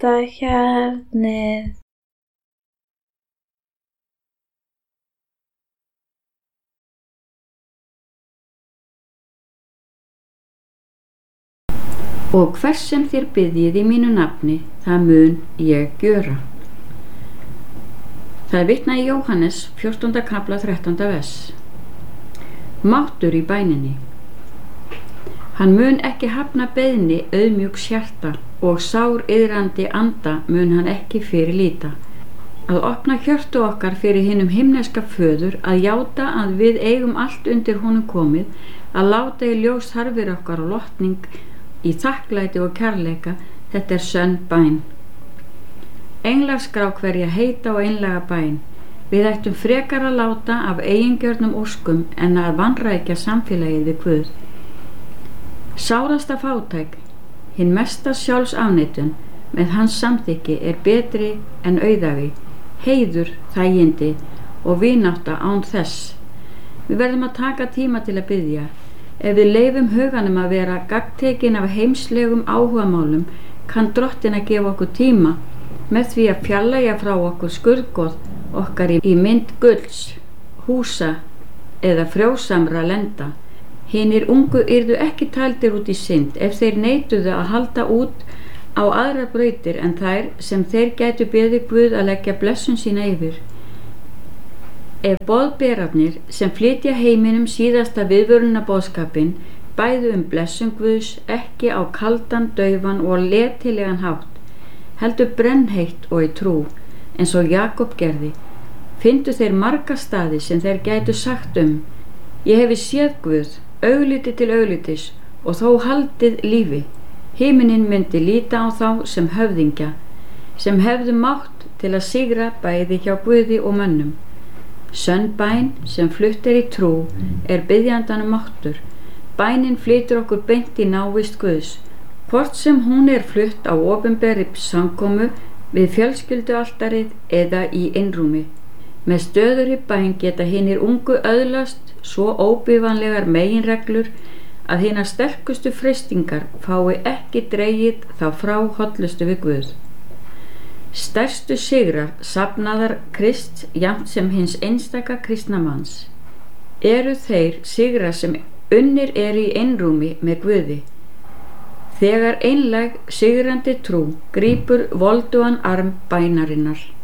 hjartahjarnið. Og hvers sem þér biðjið í mínu nafni, það mun ég gjöra. Það er vitnað í Jóhannes 14. kafla 13. vers. Máttur í bæninni. Hann mun ekki hafna beiðni auðmjúks hjarta og sár iðrandi anda mun hann ekki fyrir líta. Að opna hjörtu okkar fyrir hinum himneska föður, að játa að við eigum allt undir honum komið, að láta í ljós þarfir okkar og lotning í þakklæti og kærleika, þetta er sönn bæn. Englar skrá hverja heita og einlega bæn. Við ættum frekar að láta af eigingjörnum óskum en að vanrækja samfélagið við Guð. Sárasta fátæk, hinn mesta sjálfsafneitun, með hans samþykki er betri en auðæfi, heiður, þægindi og vinátta án þess. Við verðum að taka tíma til að biðja. Ef við leyfum huganum að vera gagntekin af heimslegum áhugamálum, kann Drottin að gefa okkur tíma með því að fjarlægja frá okkur skurðgoð okkar í mynd gulls, húsa eða frjósamra lenda. Hinir ungu yrðu ekki taldir út í synd ef þeir neituðu að halda út á aðrar brautir en þær sem þeir gætu beðið Guð að leggja blessun sína yfir. Ef boðberarnir sem flytja heiminum síðasta viðvörunarboðskapinn bæðu blessun Guðs ekki á kaldan, daufan og letilegan hátt, heldur brennheitt og í trú, eins og Jakob gerði, fyndu þeir marga staði sem þeir gætu sagt ég hefi séð Guð, augliti til auglitis og þó haldið lífi. Himinin myndi líta á þá sem höfðingja, sem hefðu mátt til að sigra bæði hjá Guði og mönnum. Sönn bæn sem flutt í trú er biðjandanum máttur. Bænin flytur okkur beint í návist Guðs, hvort sem hún er flutt á opinberri samkomu við fjölskyldualtarið eða í innrúmi. Með stöðugri bæn geta hinir ungu öðlast svo óbifanlegar meginreglur að hinar sterkustu freistingar fái ekki dregið þá frá hollustu við Guð. Stærstu sigrar safnaðar Krists jafnt sem hins einstaka kristna manns eru þeir sigrar sem unnir eru í einrúmi með Guði. Þegar einlæg sigrandi trú grípur voldugan arm bænarinnar.